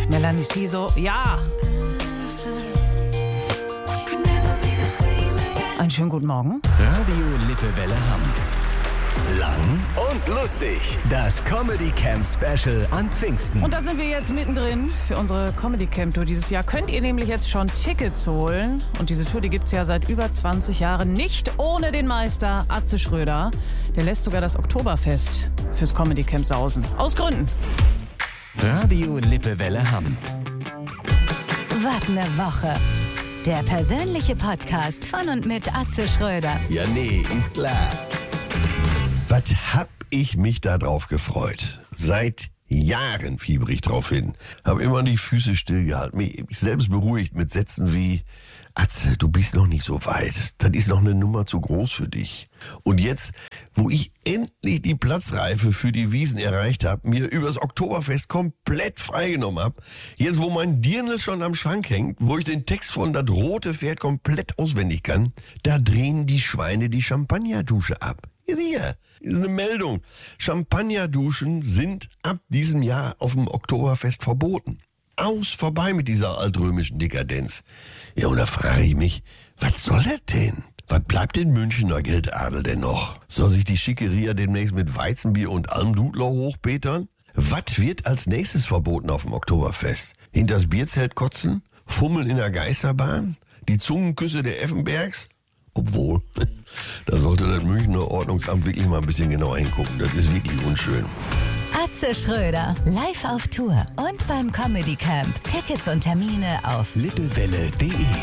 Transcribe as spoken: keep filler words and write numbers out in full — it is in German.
Melanie Ciso, ja. Einen schönen guten Morgen. Radio Lippewelle Hamm. Lang und lustig. Das Comedy Camp Special an Pfingsten. Und da sind wir jetzt mittendrin für unsere Comedy Camp Tour dieses Jahr. Könnt ihr nämlich jetzt schon Tickets holen. Und diese Tour, die gibt's ja seit über zwanzig Jahren. Nicht ohne den Meister Atze Schröder. Der lässt sogar das Oktoberfest fürs Comedy Camp sausen. Aus Gründen. Radio Lippewelle Hamm. Was ne Woche. Der persönliche Podcast von und mit Atze Schröder. Ja, nee, ist klar. Was hab ich mich da drauf gefreut? Seit Jahren fieber ich drauf hin. Hab immer die Füße stillgehalten. Mich selbst beruhigt mit Sätzen wie: Atze, du bist noch nicht so weit. Das ist noch eine Nummer zu groß für dich. Und jetzt, wo ich endlich die Platzreife für die Wiesn erreicht habe, mir übers Oktoberfest komplett freigenommen habe, jetzt wo mein Dirndl schon am Schrank hängt, wo ich den Text von Das rote Pferd komplett auswendig kann, da drehen die Schweine die Champagnerdusche ab. Hier ist eine Meldung. Champagnerduschen sind ab diesem Jahr auf dem Oktoberfest verboten. Aus, vorbei mit dieser altrömischen Dekadenz. Ja, und da frage ich mich, was soll das denn? Was bleibt den Münchner Geldadel denn noch? Soll sich die Schickeria demnächst mit Weizenbier und Almdudler hochbetern? Was wird als nächstes verboten auf dem Oktoberfest? Hinters Bierzelt kotzen? Fummeln in der Geisterbahn? Die Zungenküsse der Effenbergs? Obwohl, da sollte das Münchner Ordnungsamt wirklich mal ein bisschen genauer hingucken. Das ist wirklich unschön. Atze Schröder, live auf Tour und beim Comedy Camp. Tickets und Termine auf lippewelle punkt de